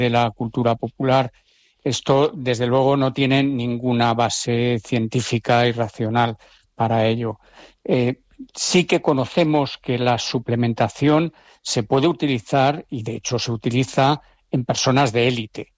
de la cultura popular, esto desde luego no tiene ninguna base científica y racional para ello. Sí que conocemos que la suplementación se puede utilizar, y de hecho se utiliza en personas de élite,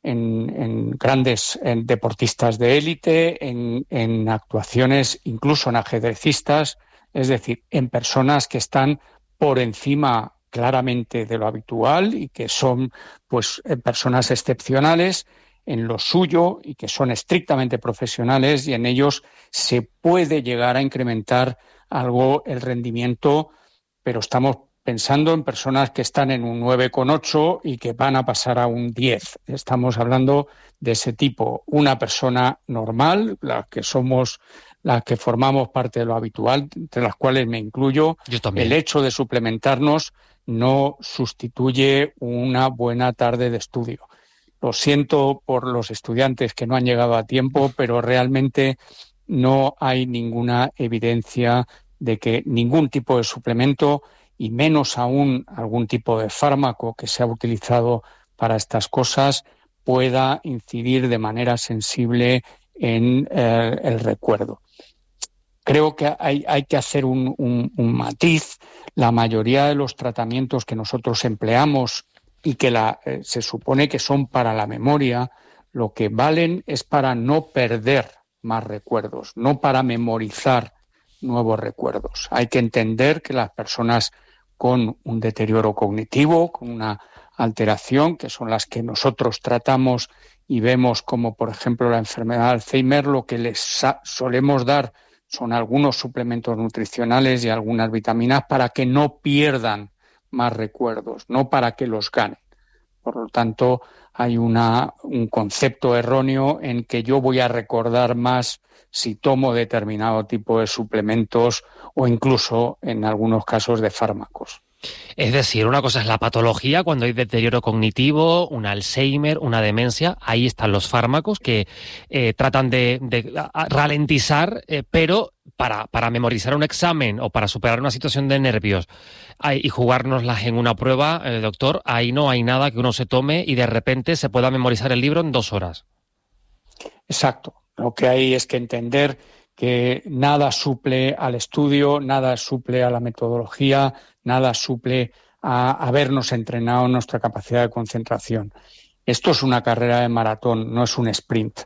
en grandes deportistas de élite, en actuaciones, incluso en ajedrecistas, es decir, en personas que están por encima claramente de lo habitual y que son pues personas excepcionales en lo suyo y que son estrictamente profesionales, y en ellos se puede llegar a incrementar algo el rendimiento, pero estamos pensando en personas que están en un 9,8 y que van a pasar a un 10. Estamos hablando de ese tipo. Una persona normal, la que formamos parte de lo habitual, entre las cuales me incluyo, Yo también. el hecho de suplementarnos no sustituye una buena tarde de estudio. Lo siento por los estudiantes que no han llegado a tiempo, pero realmente no hay ninguna evidencia de que ningún tipo de suplemento, y menos aún algún tipo de fármaco que sea utilizado para estas cosas, pueda incidir de manera sensible en el recuerdo. Creo que hay que hacer un matiz. La mayoría de los tratamientos que nosotros empleamos y que se supone que son para la memoria, lo que valen es para no perder más recuerdos, no para memorizar nuevos recuerdos. Hay que entender que las personas con un deterioro cognitivo, con una alteración, que son las que nosotros tratamos y vemos como, por ejemplo, la enfermedad de Alzheimer, lo que les solemos dar son algunos suplementos nutricionales y algunas vitaminas para que no pierdan más recuerdos, no para que los ganen. Por lo tanto, hay un concepto erróneo en que yo voy a recordar más si tomo determinado tipo de suplementos o incluso, en algunos casos, de fármacos. Es decir, una cosa es la patología, cuando hay deterioro cognitivo, un Alzheimer, una demencia, ahí están los fármacos que tratan de ralentizar, pero para memorizar un examen o para superar una situación de nervios y jugárnoslas en una prueba, doctor, ahí no hay nada que uno se tome y de repente se pueda memorizar el libro en 2 horas. Exacto. Lo que hay es que entender que nada suple al estudio, nada suple a la metodología, nada suple a habernos entrenado en nuestra capacidad de concentración. Esto es una carrera de maratón, no es un sprint.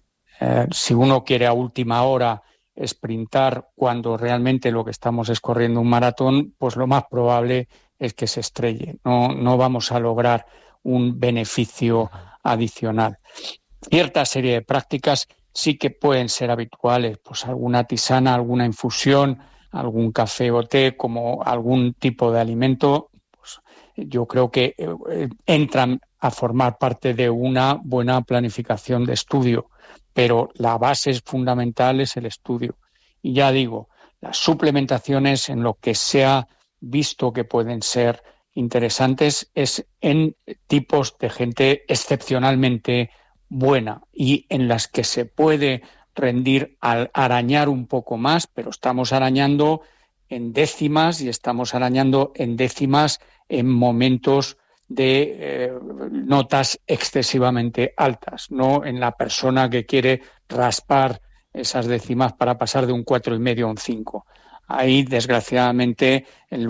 Si uno quiere a última hora sprintar cuando realmente lo que estamos es corriendo un maratón, pues lo más probable es que se estrelle. No vamos a lograr un beneficio adicional. Cierta serie de prácticas sí que pueden ser habituales, pues alguna tisana, alguna infusión, algún café o té como algún tipo de alimento, pues yo creo que entran a formar parte de una buena planificación de estudio, pero la base fundamental es el estudio. Y ya digo, las suplementaciones, en lo que se ha visto que pueden ser interesantes, es en tipos de gente excepcionalmente buena y en las que se puede rendir al arañar un poco más, pero estamos arañando en décimas y estamos arañando en décimas en momentos de notas excesivamente altas, no en la persona que quiere raspar esas décimas para pasar de un 4,5 a un 5. Ahí, desgraciadamente,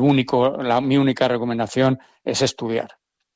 mi única recomendación es estudiar.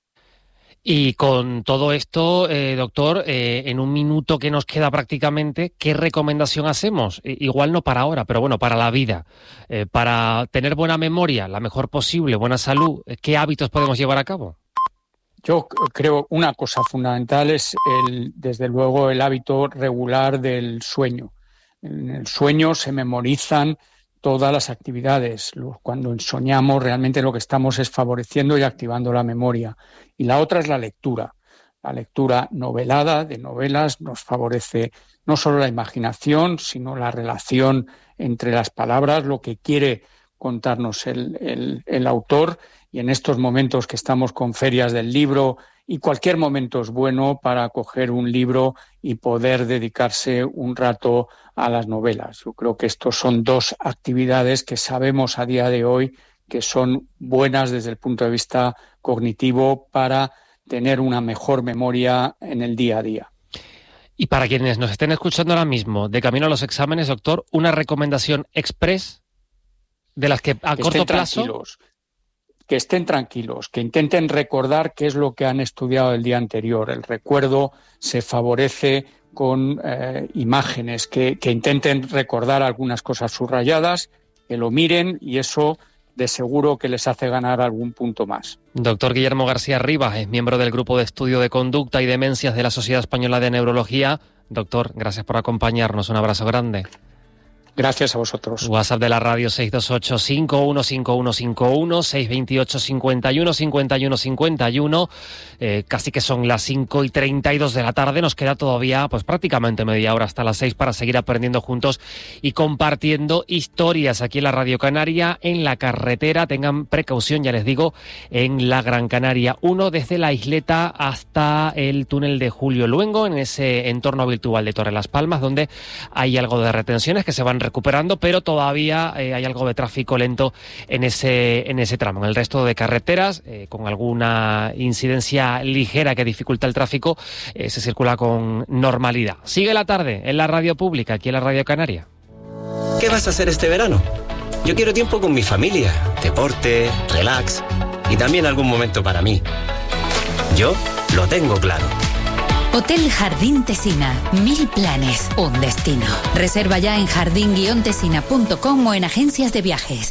Y con todo esto, doctor, en un minuto que nos queda prácticamente, ¿qué recomendación hacemos? Igual no para ahora, pero bueno, para la vida. Para tener buena memoria, la mejor posible, buena salud, ¿qué hábitos podemos llevar a cabo? Yo creo una cosa fundamental es, desde luego, el hábito regular del sueño. En el sueño se memorizan todas las actividades. Cuando soñamos, realmente lo que estamos es favoreciendo y activando la memoria. Y la otra es la lectura. La lectura novelada de novelas nos favorece no solo la imaginación, sino la relación entre las palabras, lo que quiere contarnos el autor. Y en estos momentos que estamos con ferias del libro, y cualquier momento es bueno para coger un libro y poder dedicarse un rato a las novelas. Yo creo que estos son 2 actividades que sabemos a día de hoy que son buenas desde el punto de vista cognitivo para tener una mejor memoria en el día a día. Y para quienes nos estén escuchando ahora mismo, de camino a los exámenes, doctor, una recomendación express de las que a corto plazo... Que estén tranquilos, que intenten recordar qué es lo que han estudiado el día anterior. El recuerdo se favorece con imágenes, que intenten recordar algunas cosas subrayadas, que lo miren y eso de seguro que les hace ganar algún punto más. Doctor Guillermo García Rivas es miembro del Grupo de Estudio de Conducta y Demencias de la Sociedad Española de Neurología. Doctor, gracias por acompañarnos. Un abrazo grande. Gracias a vosotros. WhatsApp de la radio 628-515151, 628-51-51-51. Casi que son las 5:32 de la tarde. Nos queda todavía pues prácticamente media hora hasta las 6 para seguir aprendiendo juntos y compartiendo historias aquí en la Radio Canaria, en la carretera. Tengan precaución, ya les digo, en la Gran Canaria 1, desde la isleta hasta el túnel de Julio Luengo, en ese entorno habitual de Torre Las Palmas, donde hay algo de retenciones que se van recuperando, pero todavía hay algo de tráfico lento en ese tramo. En el resto de carreteras, con alguna incidencia ligera que dificulta el tráfico, se circula con normalidad. Sigue la tarde en la radio pública, aquí en la Radio Canaria. ¿Qué vas a hacer este verano? Yo quiero tiempo con mi familia, deporte, relax y también algún momento para mí. Yo lo tengo claro. Hotel Jardín Tesina. 1000 planes, un destino. Reserva ya en jardin-tesina.com o en agencias de viajes.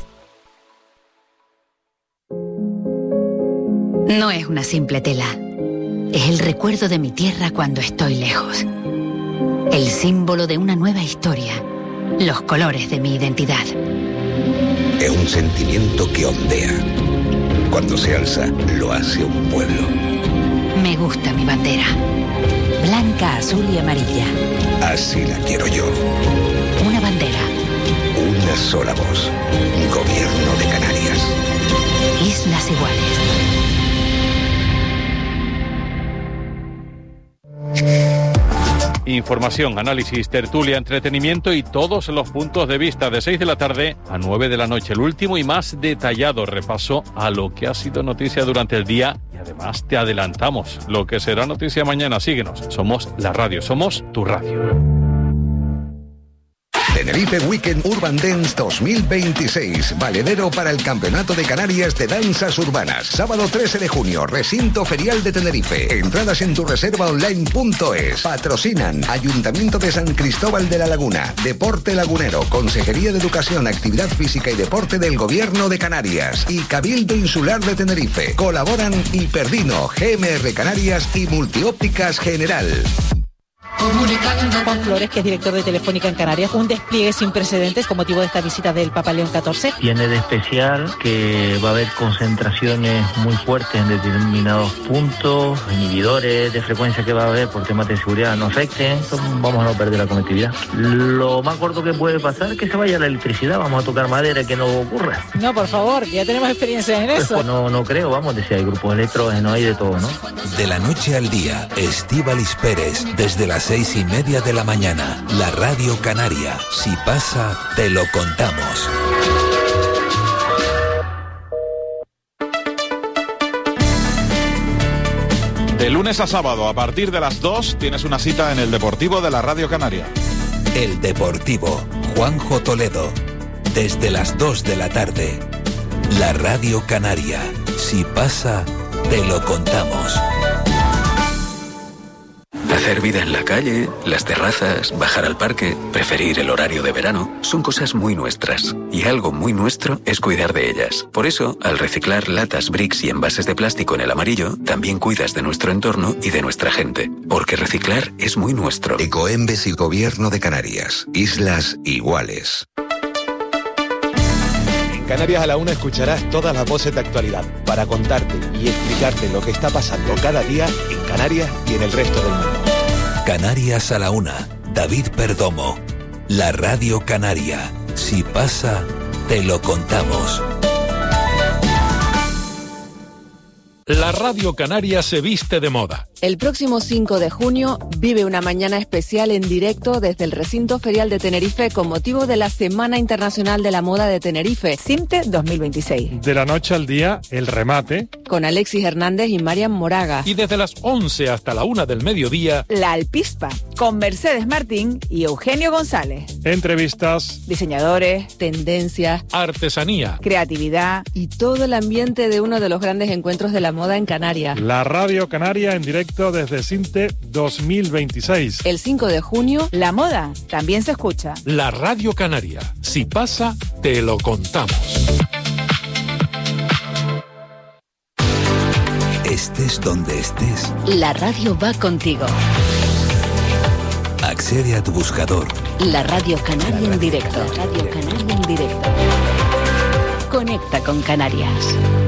No es una simple tela. Es el recuerdo de mi tierra cuando estoy lejos. El símbolo de una nueva historia. Los colores de mi identidad. Es un sentimiento que ondea. Cuando se alza, lo hace un pueblo. Me gusta mi bandera. Blanca, azul y amarilla. Así la quiero yo. Una bandera. Una sola voz. Gobierno de Canarias. Islas Iguales. Información, análisis, tertulia, entretenimiento y todos los puntos de vista de 6 de la tarde a 9 de la noche. El último y más detallado repaso a lo que ha sido noticia durante el día y además te adelantamos lo que será noticia mañana. Síguenos, somos la radio, somos tu radio. Tenerife Weekend Urban Dance 2026, valedero para el Campeonato de Canarias de Danzas Urbanas. Sábado 13 de junio, Recinto Ferial de Tenerife. Entradas en tureservaonline.es. Patrocinan Ayuntamiento de San Cristóbal de la Laguna, Deporte Lagunero, Consejería de Educación, Actividad Física y Deporte del Gobierno de Canarias y Cabildo Insular de Tenerife. Colaboran Hiperdino, GMR Canarias y Multiópticas General. Comunicando. Juan Flores, que es director de Telefónica en Canarias, un despliegue sin precedentes con motivo de esta visita del Papa León XIV. Tiene de especial que va a haber concentraciones muy fuertes en determinados puntos, inhibidores de frecuencia que va a haber por temas de seguridad no afecten, vamos a no perder la conectividad. Lo más corto que puede pasar es que se vaya la electricidad, vamos a tocar madera que no ocurra. No, por favor, ya tenemos experiencia en eso. Pues no creo, vamos, decía, hay grupos electrógenos, hay de todo, ¿no? De la noche al día, Estíbaliz Pérez, desde las 6:30 de la mañana, la Radio Canaria. Si pasa, te lo contamos. De lunes a sábado, a partir de las 2, tienes una cita en el Deportivo de la Radio Canaria. El Deportivo, Juanjo Toledo. Desde las 2 de la tarde, la Radio Canaria. Si pasa, te lo contamos. Hacer vida en la calle, las terrazas, bajar al parque, preferir el horario de verano, son cosas muy nuestras. Y algo muy nuestro es cuidar de ellas. Por eso, al reciclar latas, bricks y envases de plástico en el amarillo, también cuidas de nuestro entorno y de nuestra gente. Porque reciclar es muy nuestro. Ecoembes y Gobierno de Canarias. Islas Iguales. Canarias a la 1 escucharás todas las voces de actualidad para contarte y explicarte lo que está pasando cada día en Canarias y en el resto del mundo. Canarias a la 1, David Perdomo. La Radio Canaria. Si pasa, te lo contamos. La Radio Canaria se viste de moda El próximo 5 de junio vive una mañana especial en directo desde el recinto ferial de Tenerife con motivo de la Semana Internacional de la Moda de Tenerife, CIMTE 2026. De la noche al día, el remate. Con Alexis Hernández y Marian Moraga. Y desde las 11 hasta la 1 del mediodía, La Alpispa, con Mercedes Martín y Eugenio González. Entrevistas. Diseñadores, tendencias, artesanía, creatividad y todo el ambiente de uno de los grandes encuentros de la moda en Canarias. La Radio Canaria en directo desde CIMTE 2026. El 5 de junio, la moda también se escucha. La Radio Canaria. Si pasa, te lo contamos. Estés donde estés, la radio va contigo. Accede a tu buscador. La Radio Canaria en directo. La Radio Canaria en directo. Conecta con Canarias.